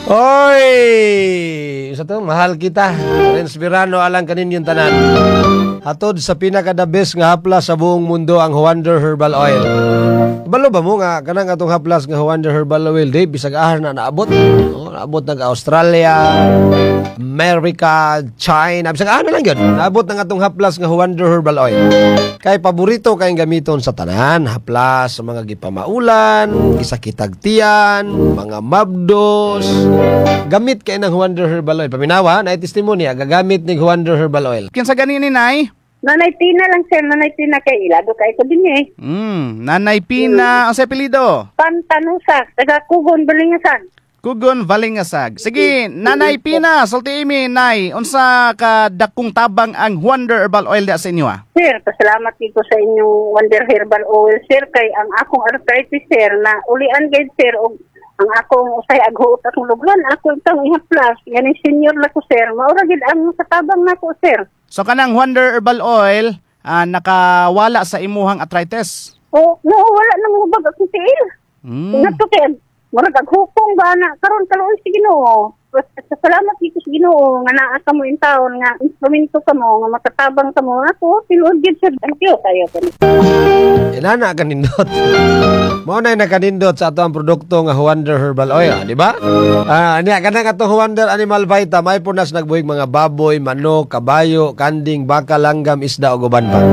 Oy! Isa to, mahal kita. Renz Virano alang kanin yung tanan. Hatod sa pinaka-the best nga haplas sa buong mundo ang Wonder Herbal Oil. Balo ba mo nga kanang atong haplas nga Wonder Herbal Oil day bisag ahar na naabot. Naabot ng Australia, America, China. Bisag ahar na lang yun. Naabot ng atong haplas nga Wonder Herbal Oil. Kay paborito kayong gamiton sa tanan. Haplas sa mga gipamaulan, gisakitagtian, mga mabdos. Gamit kay ng Wonder Herbal Oil. Paminawa, na testimonya, gagamit ni Wonder Herbal Oil. Kinsa ganini, Nay? Nanay Tina lang sir, Nanay Tina kay Ilado kay ko din eh. Nanay Pina, ang sa apelido? Pantanusa, taga Kugon, Balingasan. Kugon Valingasag. Sige, Nanay Pina, sulti imi, Nay, unsa ka dakong tabang ang Wonder Herbal Oil da sa inyo ah? Sir, pasalamat dito sa inyong Wonder Herbal Oil sir, kay ang akong arthritis sir, na ulian gayud sir, og ang akong usay aghuot akong luglan, ako itong ihaplas, ganing senior na ko sir, maura gid ang katabang nako sir. So kanang Wonder Herbal Oil, nakawala sa imuhang arthritis? O, no, wala na mo bag akong tiil. Nato kay, murag aghupong ba na, karon kaluoy si Ginoo. Salamat dito sa Ginoo, nga naa ka mo in taon, nga instrumento ka mo, nga matatabang ka mo, ako, tinuod gid sir, thank you kayo. Inana kanindot. Mao na nakanindot sa ato ang produkto nga Wonder Herbal Oil, di ba? Niya kanang atong Wonder Animal Vita may punas nagbuhig mga baboy, manok, kabayo, kanding, baka, langgam, isda ug uban pa.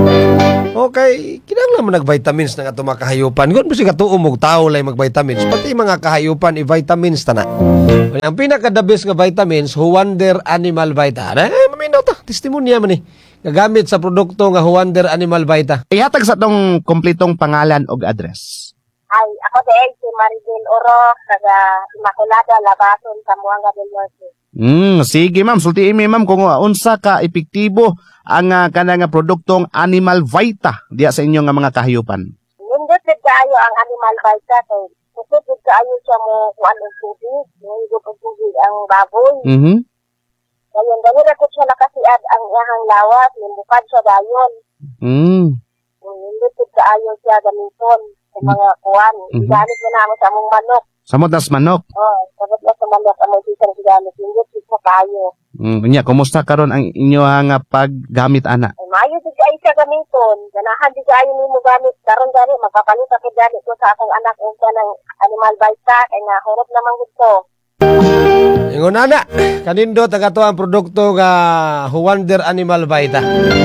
Okay, kinahanglan mo nag-vitamins ng atong mga kahayupan. Gun mo si katuo mo tao lay mag-vitamins, pati mga kahayupan i-vitamins tana. Ang pinaka-the best nga vitamins, Wonder Animal Vita. Maminaw ta, testimonya man ni. Gagamit sa produkto nga Wonder Animal Vita. Ihatag sa tong kompletong pangalan og address. Ay, ako din si Maribel Oro, taga Immaculada, Labason, Zamboanga del Norte. Sige ma'am, sulti imi ma'am kung unsa ka epektibo ang kanang produktong Animal Vita diya sa inyo nga mga kahayupan. Nindot gid kaayo ang Animal Vita kay kusog gid kaayo siya mo kuan og tubig, nindot og tubig ang baboy. Dayon dali ra ko siya nakasiad ang iyang lawas, limbukad siya dayon. Nindot gid kaayo siya gamiton sa mga kuan. Gamit mo na mo sa among manok. Samot nas manok. Samot na sa manok ang isang gamit. Nindot gid sa kaayo. Unya, kumusta karon ang inyo nga paggamit ana? Maayo di kayo siya gamiton. Ganahan di kayo nimo gamit. Karon gani magpapalit ako gani ko sa akong anak ug kanang Animal Vita kay nahurot naman gud ko. Ingon ana, kanindot ang ato ang produkto nga Wonder Animal Vita.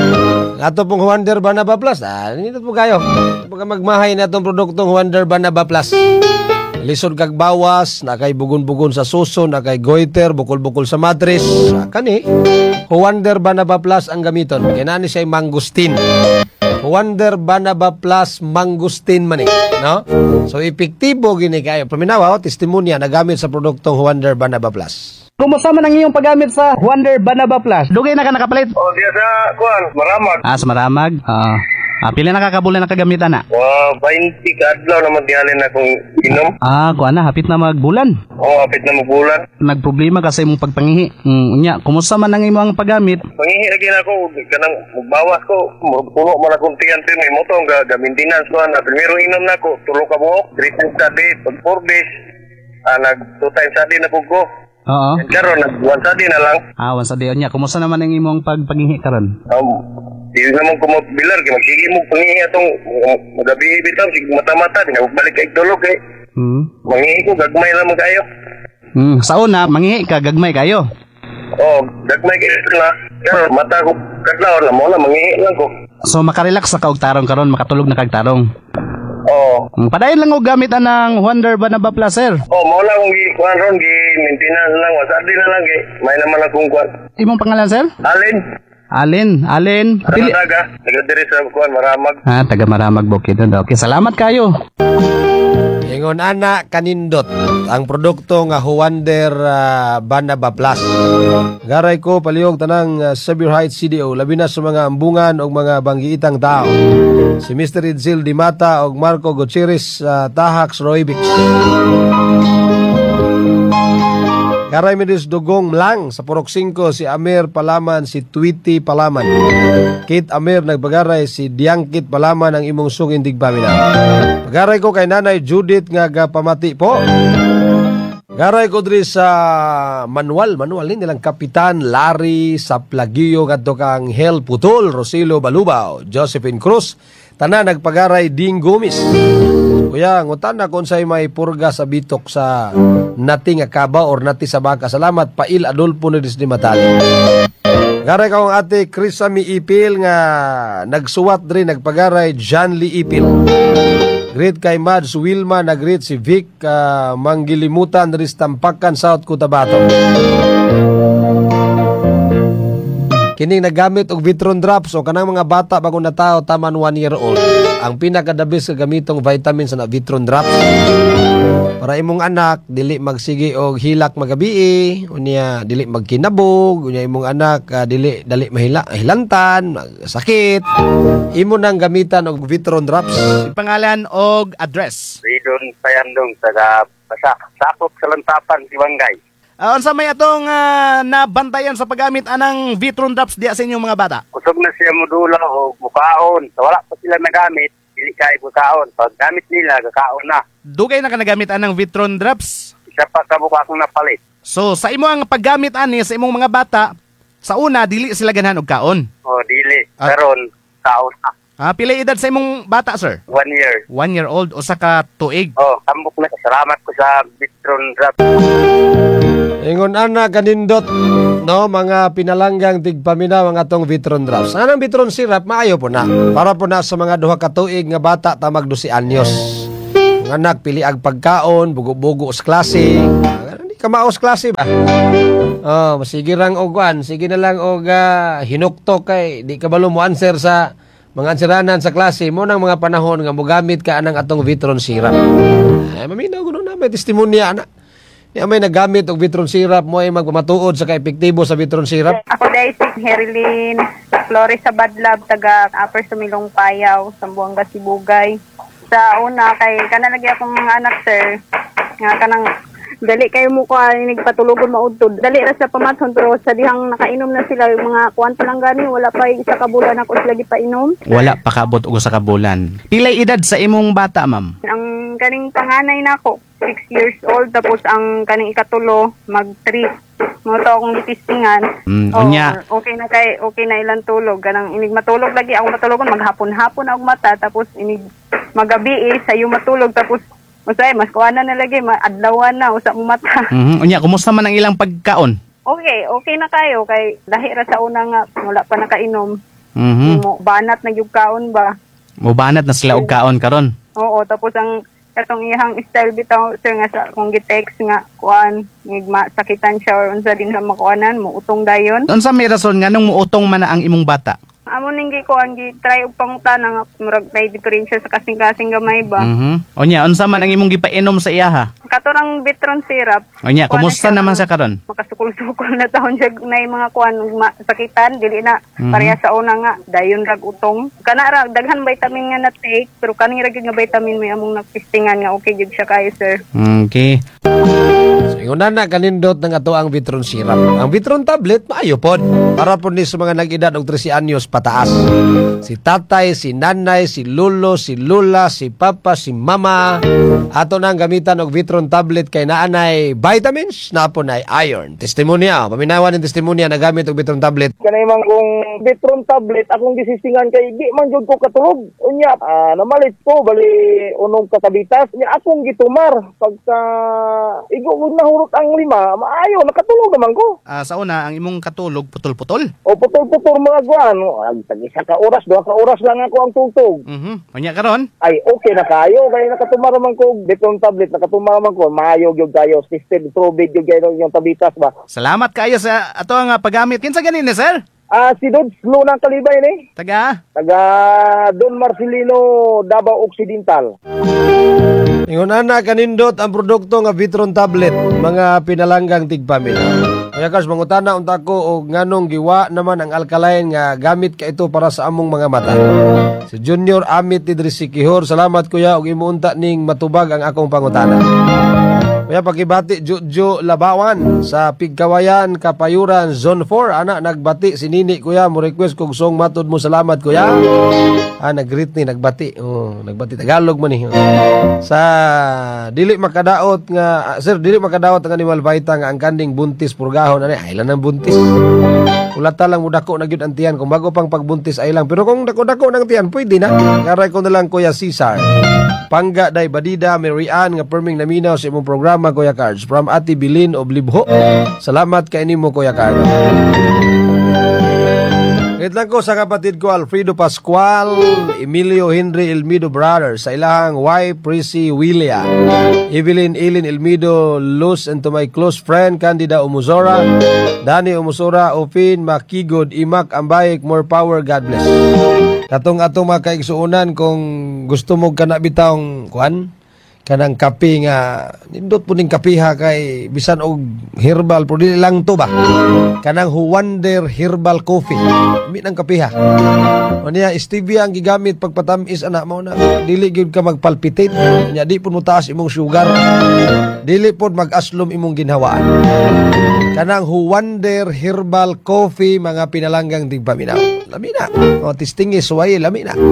Ato pong Wonder Banaba Plus. Nindot po kayo. Pagka magmahay na itong produktong Wonder Banaba Plus. Lisod kag bawas, nakay bugon-bugon sa suso, nakay goiter, bukol-bukol sa mattress. Kani, Wonder Banaba Plus ang gamiton. Kinani siya mangustin. Wonder Banaba Plus mangustin man no? So epektibo gini kayo. Paminawa, testimonya na gamit sa produktong Wonder Banaba Plus. Kumusta man ang iyong paggamit sa Wonder Banaba Plus? Dugay na ka nakapalit? Diya sa kuan, Maramag. Sa Maramag? Pila na kakabulan na kagamitan na? 20 kadlaw naman dihalin akong inom. Kuan na, hapit na magbulan. Hapit na magbulan. Nagproblema kasi imong pagpangihi. Unya, kumusta man ang imong paggamit? Pangihi lagi na ako, kanang magbawas ko, puno man akong tiyan may moto, ang maintenance ko na. Primero inom na ako, tulo ka buhok, 3 times a day, pag 4 days, nag 2 times a day na po ko. Oo. Karon nag 1 a day na lang. Once a day. Unya, kumusta naman ang imong pagpangihi karon? Di naman ko magbilar, kaya magsige mo pangihi atong magabi bitaw, sige mata-mata, di na magbalik kay tulog eh. Mangihi ko, gagmay lang kayo. Sa una, mangihi ka, gagmay kayo. Gagmay kayo na. Pero mata ko, kadlaw na mo na, mangihi lang ko. So, makarelax sa kaog tarong karon, makatulog na kag tarong. Padayon lang og gamit ng Wonder Banaba Plus, sir. Mo lang kung kuan ron, maintenance lang, wasadi na lang, may naman akong kuan. Imong pangalan, sir? Alin. Taga diri sa kuan Maramag. Taga Maramag Bukid. Okay, salamat kayo. Ingon ana kanindot ang produkto nga Wonder Banaba Plus. Garay ko palihog tanang Xavier Heights CDO labi na sa mga ambungan og mga banggiitang tao. Si Mr. Edsel Dimata og Marco Gutierrez Tahax Roybix. Garay medis dugong lang sa Purok 5 si Amir Palaman, si Tweety Palaman. Kit Amir nagbagaray si Diangkit Palaman ang imong sugin digpaminaw. Pagaray ko kay Nanay Judith nga gapamati po. Garay ko diri sa manual ni nilang Kapitan Larry Saplagio kadto kang Hel Putol, Rosilio Balubao, Josephine Cruz, tanan nagpagaray Ding Gomis. Kuya, ngutan na kung sa'y may purga sa bitok sa nati nga kaba or nati sa baka. Salamat, Pail Adolfo ni Disney Matali. Garay ka kong ate Crisami Ipil nga nagsuwat rin, nagpagaray John Lee Ipil. Greet kay Mads Wilma, nag-greet si Vic Manggilimutan rin sa Tampakan, South Cotabato. Kining nagamit og Vitron drops o kanang mga bata bago na tao taman 1 year old. Ang pinakadabis sa gamitong vitamins na Vitron drops. Para imong anak dili magsigi og hilak magabi, unya dili magkinabog, unya imong anak dili dali mahilantan, sakit. Imo nang gamitan og Vitron drops. Pangalan og address. Ridon Payandong taga Sakop sa Lantapan, Siwangay. Unsa may atong nabantayan sa paggamit anang Vitron drops diya sa inyong mga bata? Kusog na siya modula o bukaon. So, wala pa sila nagamit, dili kay bukaon. Pag gamit nila, kakaon na. Dugay na ka nagamit anang Vitron drops. Isa pa ka buka akong napalit. So sa imo ang paggamit ani sa imong mga bata, sa una dili sila ganahan og kaon. O, dili. Karon kaon na. Pila edad sa imong bata, sir? 1 year. 1 year old o sa ka tuig. Tambok na. Salamat ko sa Vitron Drop. Ingon ana kanindot no mga pinalanggang tigpamina mga tong Vitron drops. Anang Vitron syrup maayo po na. Para po na sa mga duha ka tuig nga bata tamag 12 anyos. Mga anak pili ag pagkaon, bugo-bugo sa klase. Hindi ka maos klase ba? Sige rang ogwan, sige na lang og hinuktok kay di ka balo mo answer sa mga answeranan sa klase mo nang mga panahon nga mogamit ka anang atong Vitron syrup. Ay maminaw kuno na may testimonya ana. Niya may nagamit og Vitron syrup mo ay magpamatuod sa kaepektibo sa Vitron syrup. Ako dahil si Herilyn Flores sa Badlab, taga Upper Sumilong Payaw, Sambuanga, Sibugay. Sa una, kay kanalagi akong mga anak, sir, nga kanang dali kayo mo ko nagpatulogon maudtod. Dali ra sa pamathon pero sa dihang nakainom na sila yung mga kwanto lang gani, wala pa isa ka bulan ako sila gipainom. Wala pa kabot og sa kabulan. Pilay edad sa imong bata, ma'am? Ang kaning panganay nako 6 years old, tapos ang kaning ikatulo mag 3. Mo to akong gitistingan. Unya. Okay na ilang tulog. Ganang inig matulog lagi ako matulogon maghapon-hapon ako mata, tapos inig magabi sayo matulog, tapos usay mas kuana na lagi maadlawan na usa mo mata. Unya, kumusta man ang ilang pagkaon? Okay na kayo kay dahil ra sa una nga wala pa nakainom. Mo banat na gyud kaon ba? Mo banat na sila og kaon karon. Oo, tapos ang katong iyang style bitaw sir nga sa kung gi-text nga kuan sakitan siya or unsa din sa makuanan mo utong dayon. Unsa may rason nga nung muutong man na ang imong bata? Amo ning kuan gi-try og pangutana nga murag may diferensya sa kasing-kasing gamay ba. Onya, unsa man ang imong gipainom sa iyaha? Katorang Vitron syrup. Onya, kumusta naman sa karon? Makasukol-sukol na taon siya na yung mga kuan sakitan dili na pareha sa una nga dayon rag utong. Kana ra daghan vitamin nga na take pero kaning ra gyud nga vitamin may among nagpistingan nga okay gyud siya kayo, sir. Okay. So, ingon na kanindot ng ato ang Vitron syrup. Ang Vitron tablet maayo pod para po ni sa mga nag-edad og 13 anyos pataas. Si tatay, si nanay, si lolo, si lula, si papa, si mama. Ato nang gamitan og Vitron tablet kay naanay vitamins, napon ay iron. Testimonya, paminawan ng testimonya na gamit og Vitron tablet. Kanay man kung Vitron tablet akong gisistingan kay di man jud ko katulog. Unya, namalit ko bali unong katabitas. Unya akong gitumar pagka igo na hurot ang 5, maayo nakatulog naman ko. Sa una ang imong katulog putol-putol. O putol-putol mga guan. Tag-isa ka oras, 2 ka oras lang ako ang tugtog. Unya karon? Ay okay na kayo kay nakatumar man ko Vitron tablet, nakatumar man ko maayo gyud kayo. System improved gyud kayo yung tabitas ba. Salamat kayo sa ato nga paggamit. Kinsa ganin ni sir? Si Dod Slow ng Kalibay ni. Taga Don Marcelino, Davao Occidental. Ingon na kanindot ang produkto nga Vitron tablet, mga pinalanggang tigpamilya. Kaya kas mangutana unta ko og nganong giwa naman ang alkaline nga gamit ka ito para sa among mga mata. Si Junior Amit Idris Sikihor, salamat kuya og imuunta ning matubag ang akong pangutana. Kaya pakibati Juju Labawan sa Pigkawayan, Kapayuran, Zone 4. Ana, nagbati si Nini, kuya. Mo request kong song matod mo. Salamat, kuya. Nag-greet ni, nagbati. Nagbati. Tagalog man ni. Sa dili makadaot nga, sir, dili makadaot ang Animal Vita nga ang kanding buntis purgahon. Ay lang ng buntis. Ulata lang mo dako na gyud ang tiyan. Kung bago pang pagbuntis ay lang. Pero kung dako-dako ng tiyan, pwede na. Ngaray ko na lang, kuya Cesar. Pangga day Badida, Mary Ann, nga perming naminaw sa imong programa, Kuya Cards. From Ate Bilin Oblibho. Salamat kay nimo, Kuya Cards. Ngit lang ko sa kapatid ko, Alfredo Pascual, Emilio Henry Elmido Brothers, sa ilahang wife, Prissy Willia, Evelyn Eileen Elmido Luz, and to my close friend, Candida Umusora, Dani Umusora, Ofin, Makigod, Imak, Ambayik, more power, God bless. Katong atong mga kaigsuunan, kung gusto mo ka na bitawng kuan, kanang kape nga, nindot po ning kapiha kay bisan og herbal, pero dili lang to ba? Kanang Wonder Herbal Coffee. Imi ng kapiha. O niya, stevia ang gigamit pagpatamis, anak mo na. Dili gyud ka magpalpitate. Nya di po mo taas imong sugar. Dili po mag-aslom imong ginhawaan. Kanang Wonder Herbal Coffee, mga pinalanggang tigpaminaw. Lami na. O, tistingis, suway, lami na.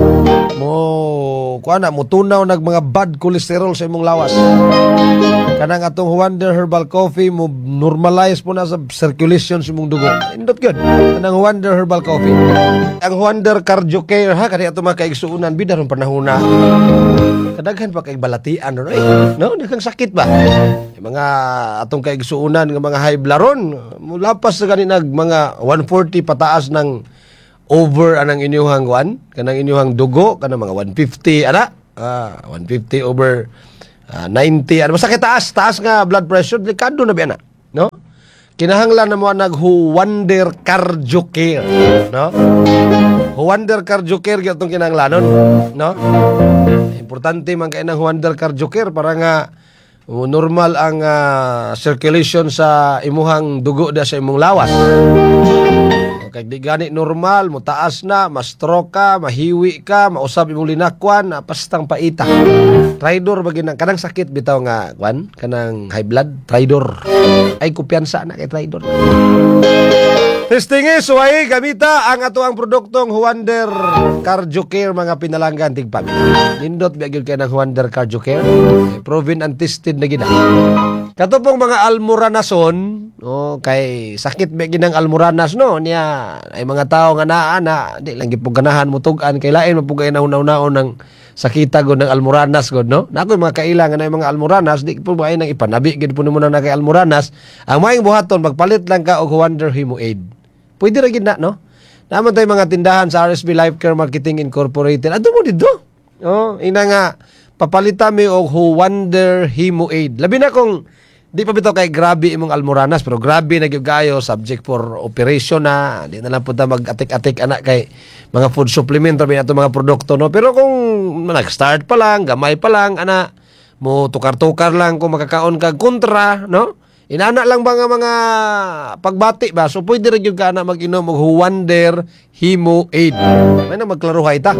Mo tunaw nag mga bad cholesterol sa imong lawas. Kanang atong Wonder Herbal Coffee, mo normalize po na sa circulation sa imong dugo. Indot good. Kanang Wonder Herbal Coffee. Ang Wonder Cardio Care, ha, kani atong mga kaigsuunan, bidaron panahon na. Kadaghan pa kay balatian, no? Daghang sakit ba? Yung mga atong kaigsuunan nga mga high blood, mulapas sa kaninag mga 140 pataas ng over anang inyuhang kanang inyuhang dugo, kanang mga 150 150 over 90 masakit taas nga blood pressure, delikado na ba no? Kinahanglan na mo nag Wonder Cardio Care, no? Wonder Cardio Care gyud tong kinahanglanon, no? Importante man kay nang Wonder Cardio Care para nga normal ang circulation sa imuhang dugo da sa imong lawas. Kay di gani normal, mo taas na, ma-stroke ka, mahiwi ka, mausab imong linakwan, pastang paita. Tridor bagin kanang sakit bitaw nga kanang high blood, Tridor. Ay kumpiyansa na kay Tridor. Testing suway gamita ang atuang produktong Wonder Cardio Care, mga pinalanggan tigpamilya. Nindot biagil kay ng Wonder Cardio Care. Proven and tested na gina. Kato pong mga almoranason, kay sakit ba ginang almoranas, no? Niya, ay mga tao nga na, di lang gipong ganahan mo tugan, kay lain mapugay na unaw-unaw ng sakita go ng almoranas go, no? Nakoy mga kailangan na mga almoranas, di po ba ay nang ipanabi, gid po muna na kay almoranas. Ang maing buhaton, magpalit lang ka og Wonder Hemo Aid. Pwede ra gid na, no? Naman tayo mga tindahan sa RSB Life Care Marketing Incorporated. Ado mo dito. Ina nga, papalita mi og Wonder Hemo Aid. Labi na kung di pa bitaw kay grabe imong almoranas, pero grabe na gyud kayo, subject for operation na. Di na lang punta mag-atik-atik anak kay mga food supplement ra ato mga produkto, no? Pero kung nag-start pa lang, gamay pa lang ana, mo tukar-tukar lang kung makakaon kag kontra, no? Inana lang ba nga mga pagbati ba? So pwede rin yung ka na mag-inom og Wonder Hemo Aid. May na magklaruhay ta.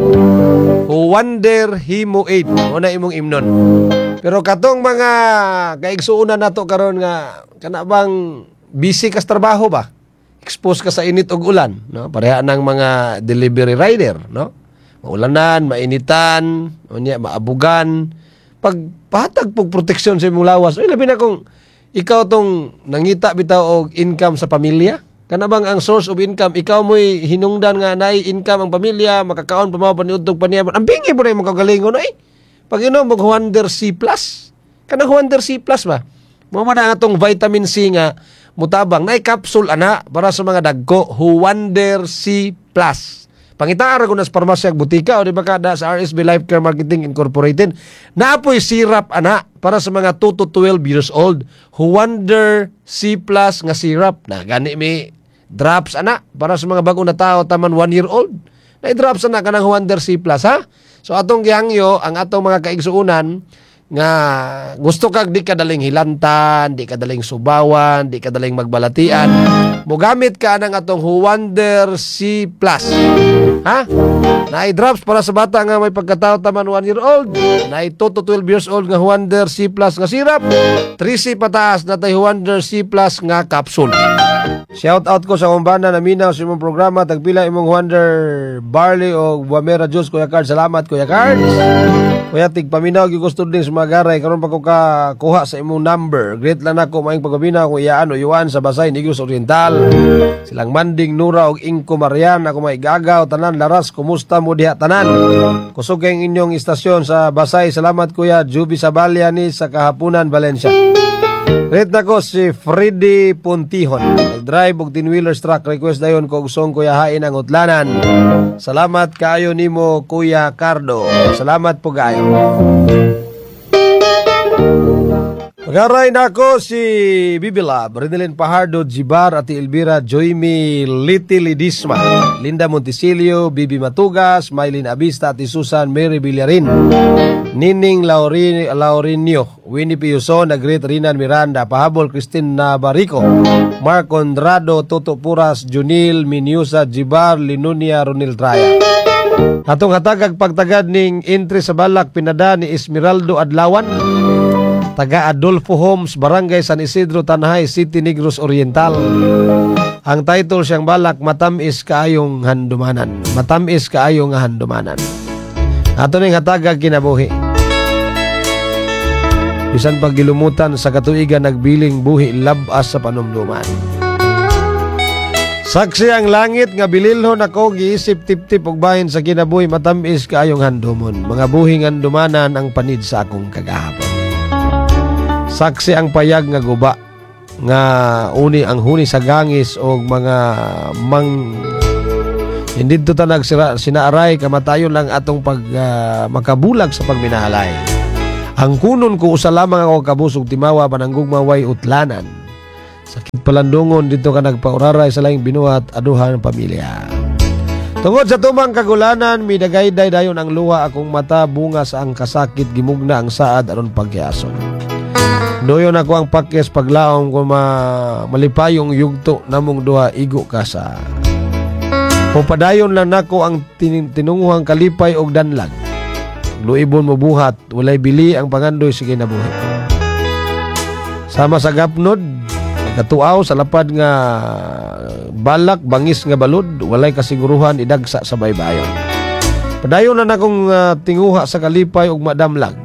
Wonder Hemo Aid. Una imong imnon. Pero katong mga kaigsuunan nato karon nga kanabang busy kas trabaho ba? Expose ka sa init og ulan, no? Pareha nang mga delivery rider, no? Maulanan, mainitan, unya maabugan. Pagpahatag pog proteksyon sa imong lawas. Ay labi na kung ikaw tong nangita bitaw og income sa pamilya, kana bang ang source of income ikaw mo'y hinungdan nga naay income ang pamilya, makakaon pa mao paniudtog paniabot. Ang bingi mo na imong kagalingon ay. Pag inom og Wonder C+, kanang Wonder C+ ba? Mo man ang atong vitamin C nga mutabang naay capsule ana para sa mga dagko, Wonder C+. Pangita ara kuno sa parmasya ug butika o di ba kada sa RSB Life Care Marketing Incorporated. Naapoy syrup ana para sa mga 2 to 12 years old. Wonder C+ nga syrup. Na gani mi drops ana para sa mga bagong na tao taman 1 year old. Na drops ana kanang Wonder C+, ha? So atong gihangyo ang atong mga kaigsuunan nga gusto kag di ka daling hilantan, di ka daling subawan, di ka daling magbalatian, mogamit ka ng atong Wonder C+. Ha? Naay drops para sa bata nga may pagkatao taman 1 year old. Naay 2 to 12 years old nga Wonder C+ nga syrup. 3C pataas na tay Wonder C+ nga capsule. Shout out ko sa kumbana na minaw sa imong programa. Tagpila imong Wonder Barley o Guamera Juice, Kuya Cards. Salamat, Kuya Cards. Kuya, tigpaminaw yung gusto din sa mga garay. Karoon pa ko kuha sa imong number. Great lang ako maing pagpaminaw kung iyaan o iwan sa Basay, Negros Oriental. Silang Manding, Nura o Inko Marian. Ako may gagaw, tanan, laras. Kumusta mo diha, tanan? Kusog kayong inyong istasyon sa Basay. Salamat, Kuya Juby Sabalya ni sa Kahapunan, Valencia. Rate na ko si Freddy Puntihon. Nag-drive og 10-wheelers truck. Request dayon ko song Kuya Hain ang Utlanan. Salamat kaayo nimo Kuya Cardo. Salamat po kayo. Magaray na ako si Bibilab, Renelin Pajardo, Jibar, Ati Elvira, Joymi Litilidisma, Linda Montisilio, Bibi Matugas, Maylin Abista, Ati Susan, Mary Villarin, Nining Laurinio, Winnie Piuso, Nagrit Rinan Miranda, Pahabol Christine Nabarico, Mark Condrado, Toto Puras, Junil, Miniusa, Jibar, Linunia, Ronil Traya. Atong hatagag pagtagad ning entry sa balak pinada ni Esmeraldo Adlawan, taga Adolfo Homes, Barangay San Isidro, Tanahay City, Negros Oriental. Ang title siyang balak, Matamis Kaayong Handumanan. Matamis Kaayong Handumanan. Ato ning hatagag kinabuhi. Bisan paggilumutan sa katuigan nagbiling buhi labas sa panumduman. Saksi ang langit nga bililhon ako giisip tip-tip og bahin sa kinabuhi, matamis kaayong handumon. Mga buhing handumanan ang panid sa akong kagahapon. Saksi ang payag nga guba nga ang huni sa gangis o mga hindi to tanag sinaaray kamatayon lang atong makabulag sa pagminahalay. Ang kunon ko usa lamang ako kabusog timawa pananggug maway utlanan. Sakit palandungon dito ka nagpauraray sa laing binuhat aduhan ng pamilya. Tungod sa tumang kagulanan, midagayday dayon ang luha akong mata, bunga sa ang kasakit, gimugna ang saad aron pagkiason. Doyon ako ang pakis paglaong kung malipayong yugto namong duha igo ka sa. Pupadayon lang nako ang tinunguhang kalipay og danlag. Luibon mo buhat, walay bili ang pangandoy sa kinabuhi. Sama sa gapnod, katuaw sa lapad nga balak, bangis nga balod, walay kasiguruhan idagsa sa baybayon. Padayon na akong tinguha sa kalipay og madamlag.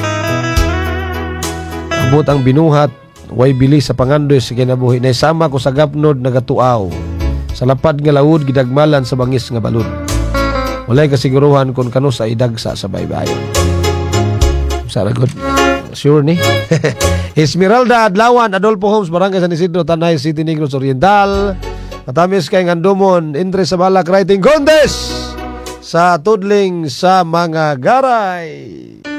Abot ang binuhat, way bili sa pangandoy sa kinabuhi. Naisama ko sa gapnod na katuaw sa lapad nga laud, gidagmalan sa bangis nga balod. Walay kasiguruhan kung kano sa idagsa sa baybayon. Saragot. Sure ni? Esmeralda Adlawan, Adolfo Homes, Barangay San Isidro, Tanay City, Negros Oriental. Matamis kay ngandumon, entry sa balak writing contest sa tudling sa mga garay.